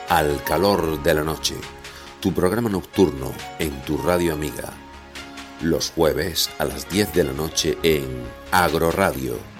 Al calor de la noche, tu programa nocturno en tu radio amiga. Los jueves a las 10 de la noche en Agroradio.